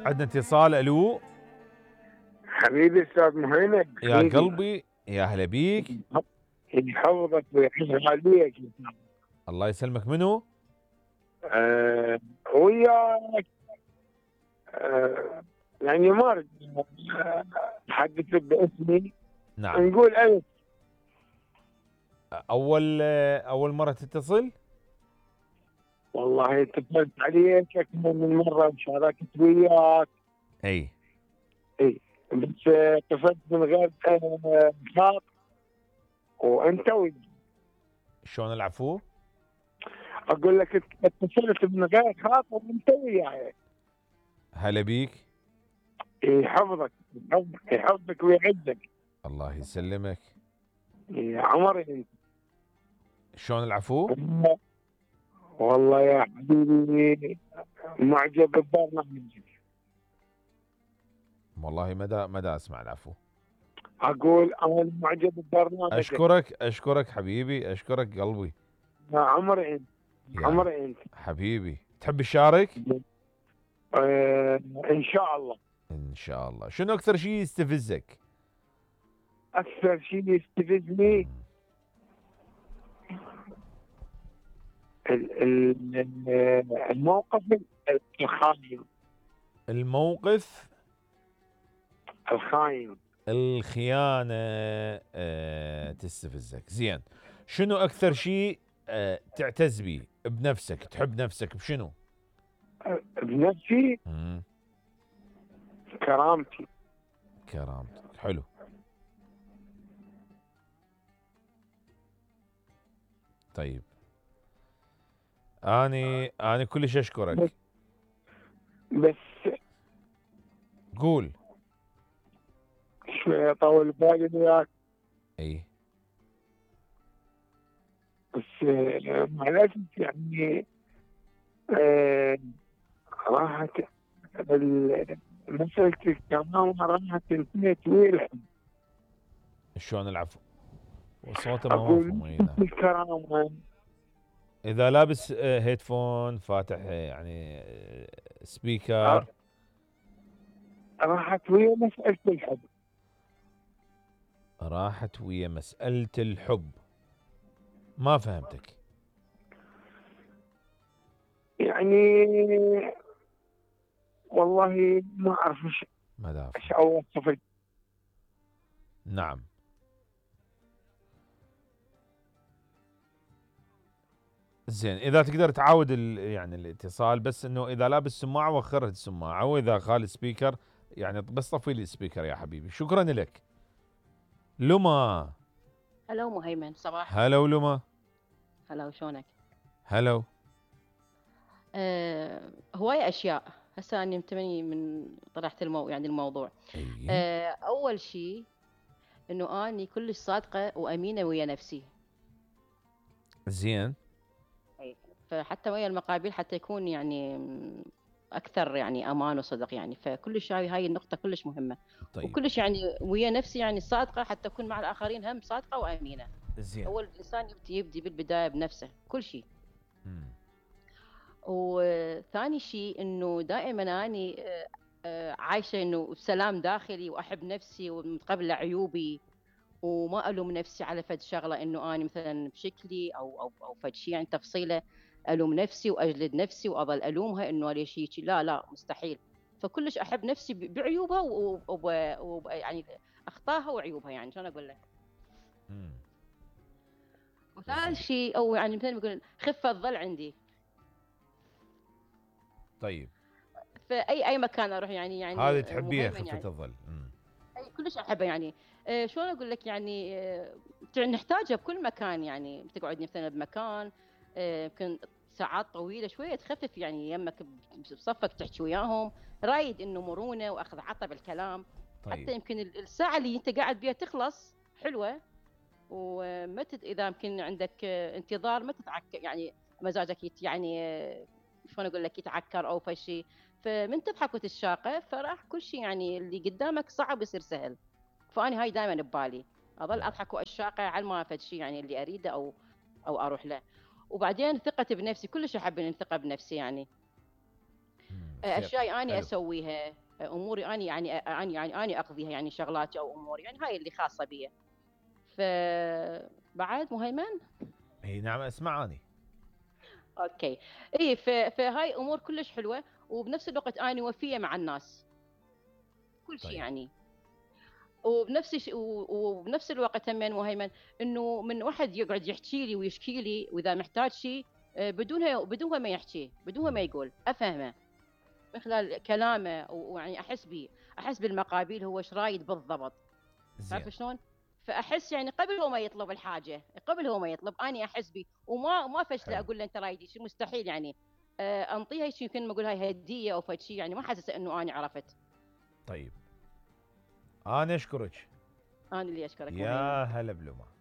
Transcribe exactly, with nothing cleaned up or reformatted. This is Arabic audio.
عندنا اتصال. الو حبيبي استاذ مهند، يا حبيبي. قلبي، يا هلا بيك. يحفظك ويحفظ عليك. الله يسلمك. منو؟ آه وياك. آه يعني ما اريد آه، احدثك باسمي. نعم. نقول الف. اول اول مره تتصل؟ والله اتصلت عليك اكثر من مره وشاركت وياك. اي اي بس آه، اتصلت من غير آه، خاط. وانت وي. شلون العفو؟ اقول لك اتصلت من غير خاط وانت وياي. هلا بيك. يحفظك يحفظك يحفظك ويعزك. الله يسلمك. يا عمري. شلون العفو؟ والله يا حبيبي معجب ببرنامجك. والله مدى مدى اسمع العفو. اقول انا معجب ببرنامجك. اشكرك اشكرك حبيبي، اشكرك قلبي. يا عمري انت. يا عمري انت. حبيبي، تحب تشارك؟ آه ان شاء الله. ان شاء الله. شنو اكثر شيء يستفزك؟ اكثر شيء يستفزني ال- ال- ال- الموقف الخاين. الموقف الخاين. الخيانة. أه تستفزك. زين، شنو أكثر شيء أه تعتز به بنفسك، تحب نفسك بشنو؟ بنفسي مم. كرامتي. كرامتك. حلو. طيب، أني أنا كلش أشكرك. بس قول. شوية طول بالي وياك. أي بس آه، مع الأسف يعني آه، راحت ال- مسألة الكرامة راحت انتهت ويلحم. شلون العفو؟ وصوته ما أقول مفهوم هنا. الكرامة. إذا لابس أه هيدفون، فاتح أه يعني أه سبيكر. راحت ويا مسألة الحب. راحت ويا مسألة الحب. ما فهمتك. يعني والله ما أعرف إيش ما إيش أوصفك. نعم. زين، اذا تقدر تعاود ال... يعني الاتصال، بس انه اذا لابس سماعه وخر السماعه، واذا خالي سبيكر يعني بس طفي لي السبيكر يا حبيبي. شكرا لك. لما. هلو مهيمن، صباح. هلو لما. هلو، شلونك؟ هلو. آه، هواية أشياء. هسه أنا متمني من طرحت المو... يعني الموضوع. اي آه، أول شيء إنه أني كلش صادقة وأمينة ويا نفسي. زين. أي. فحتى ويا المقابل حتى يكون يعني م، أكثر يعني أمان وصدق يعني. فكلش هاي هاي النقطة كلش مهمة. طيب وكلش يعني ويا نفسي يعني صادقة حتى أكون مع الآخرين هم صادقة وأمينة. زين. أول الإنسان يبدي يبدي بالبداية بنفسه كل شيء. مم. وثاني شيء انه دائما اني آه، آه، عايشه انه بسلام داخلي واحب نفسي ومتقبله عيوبي. وما الوم نفسي على فد شغله انه اني مثلا بشكلي او او او فد شيء يعني تفصيله. الوم نفسي واجلد نفسي واظل الومها انه ليش هيك. لا لا مستحيل. فكلش احب نفسي ب- بعيوبها و- وب- وب- يعني اخطائها وعيوبها. يعني شلون اقول لك. مم. وثالث شيء او يعني مثلا بقول خفه الظل عندي. طيب، فاي اي مكان اروح يعني يعني هذه تحبيها مهيمن خفة يعني. الظل. مم. أي كلش احبها يعني. آه، شلون اقول لك يعني آه، تع- نحتاجها بكل مكان يعني. بتقعد مثلا بمكان آه، يمكن ساعات طويله شويه تخفف يعني يمك ب- بصفك تحكي وياهم. رايد انه مرونه واخذ عطى بالكلام. طيب. حتى يمكن ال- الساعه اللي انت قاعد بيها تخلص حلوه. وما تت... اذا يمكن عندك آه، انتظار ما تتعكر يعني. مزاجك يت... يعني آه، شلون اقول لك يتعكر او فشي. فمن تضحك وتتشاقى فراح كل شيء يعني اللي قدامك صعب يصير سهل. فاني هاي دائما ببالي. اظل اضحك واشاقى على ما فد شيء يعني اللي اريده او او اروح له. وبعدين ثقتي بنفسي كلش احب ان الثقه بنفسي يعني. مم. اشياء اني حلو. اسويها، اموري اني يعني اني يعني اني اقضيها، يعني شغلاتي او اموري، يعني هاي اللي خاصه بي. فبعد مهيمن. اي نعم اسمعاني. اوكي. اي ف- فهاي امور كلش حلوه، وبنفس الوقت اني وفيه مع الناس كل شيء طيب. يعني. وبنفس الش... و- وبنفس الوقت همين مهيمن، انه من واحد يقعد يحكي لي ويشكي لي، واذا محتاج شيء آه، بدونها بدونها ما يحكي، بدونها ما يقول، افهمه من خلال كلامه، و- ويعني احس بيه، احس بالمقابيل هو ايش رايد بالضبط. تعرف زين. شلون؟ فاحس يعني قبل هو ما يطلب الحاجه، قبل هو ما يطلب اني احس بيه، وما ما فشله حلو. اقول له انت رايد شيء، مستحيل يعني آه، انطيها شيء، يمكن ما اقول هاي هديه او فد شيء، يعني ما حاسس انه اني عرفت. طيب انا اشكرك. انا اللي اشكرك مهيمن. يا هلا بلومه.